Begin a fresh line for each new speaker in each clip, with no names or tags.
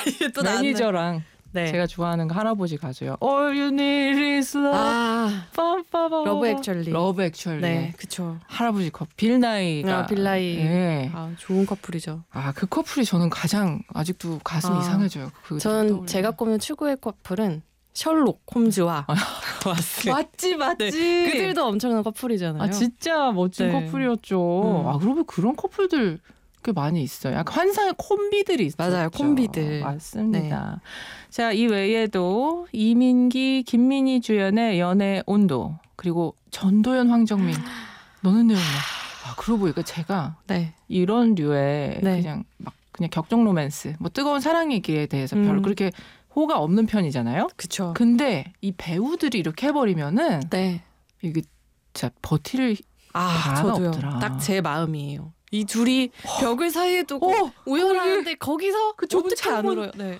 또 나왔네.
매니저랑
네.
제가 좋아하는 거 할아버지 가수요. All you need is love. 빠빠빠.
러브 액츄얼리.
러브 액츄얼리.
네, 그쵸.
할아버지 커플 빌 나이가.
빌라이.
예.
좋은 커플이죠.
그 커플이 저는 가장 아직도 가슴이 이상해져요.
전 제가 꼽는 최고의 커플은 셜록 홈즈와 왓슨.
맞지.
네. 그들도 엄청난 커플이잖아요.
진짜 멋진 커플이었죠. 그러면 그런 커플들 꽤 많이 있어요. 약간 환상의 콤비들이 있어요.
맞아요. 콤비들.
맞습니다.
네.
자, 이 외에도 이민기, 김민희 주연의 연애 온도, 그리고 전도연, 황정민. 너는 내 운명. 그러고 보니까 제가 이런 류의 그냥 격정 로맨스, 뭐 뜨거운 사랑 얘기에 대해서 별로 그렇게 호가 없는 편이잖아요.
그쵸.
근데 이 배우들이 이렇게 해버리면은 이게 진짜 버틸 바가
저도요.
없더라.
딱 제 마음이에요. 이 둘이 벽을 사이에 두고 우연하는데 거기서
그 좁은
어떻게 안 울어요? 네.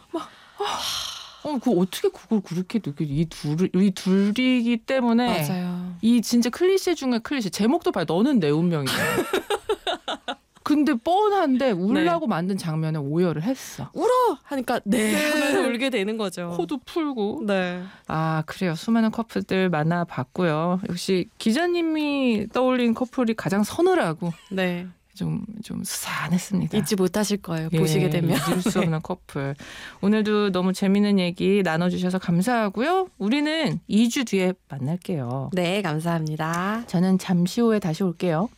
어떻게 그걸 그렇게 이 둘이기 때문에
맞아요.
이 진짜 클리셰 중에 클리셰. 제목도 봐요. 너는 내 운명이잖아. 근데 뻔한데 울라고 만든 장면에 오열을 했어.
울어 하니까 하면서 울게 되는 거죠.
코도 풀고.
네.
그래요. 수많은 커플들 만나봤고요. 역시 기자님이 떠올린 커플이 가장 서늘하고 좀 스산했습니다.
잊지 못하실 거예요. 보시게 되면.
잊을 수 없는 커플. 오늘도 너무 재밌는 얘기 나눠주셔서 감사하고요. 우리는 2주 뒤에 만날게요.
네, 감사합니다.
저는 잠시 후에 다시 올게요.